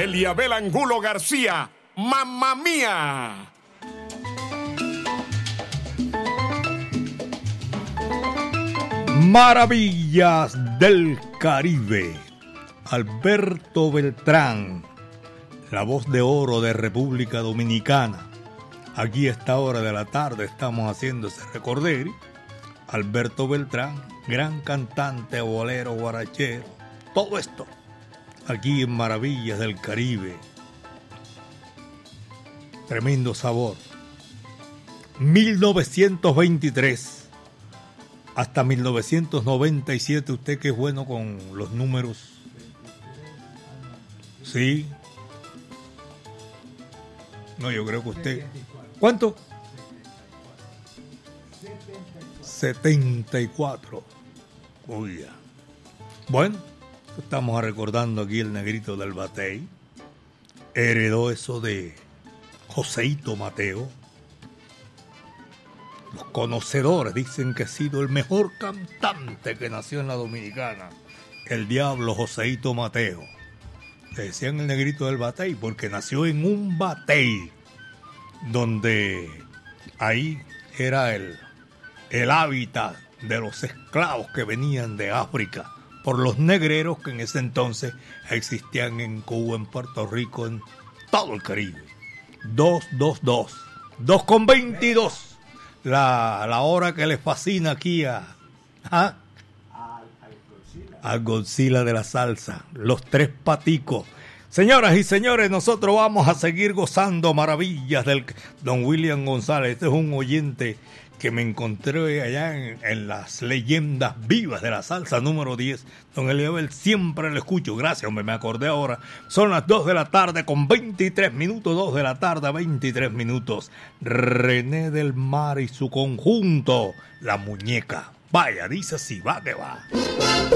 Eliabel Angulo García, Mamma Mía. Maravillas del Caribe. Alberto Beltrán, la voz de oro de República Dominicana. Aquí a esta hora de la tarde estamos haciendo ese recorder. Alberto Beltrán, gran cantante, bolero, guarachero, todo esto aquí en Maravillas del Caribe. Tremendo sabor. 1923 hasta 1997, usted que es bueno con los números. Sí. No, yo creo que usted... ¿Cuánto? 74. Uy, ya. Bueno, estamos recordando aquí el negrito del Batey. Heredó eso de Joseito Mateo. Los conocedores dicen que ha sido el mejor cantante que nació en la Dominicana. El diablo Joseito Mateo. Le decían el negrito del Batey porque nació en un batey donde ahí era el hábitat de los esclavos que venían de África por los negreros que en ese entonces existían en Cuba, en Puerto Rico, en todo el Caribe. 2:22 la hora que les fascina aquí al Godzilla de la salsa, los tres paticos. Señoras y señores, nosotros vamos a seguir gozando maravillas del don William González. Este es un oyente que me encontré allá en las leyendas vivas de la salsa número 10. Don Eliabel, siempre lo escucho. Gracias, hombre, me acordé ahora. Son las 2 de la tarde con 23 minutos. 2 de la tarde, 23 minutos. René del Mar y su conjunto, La Muñeca. Vaya, dice así, va que va.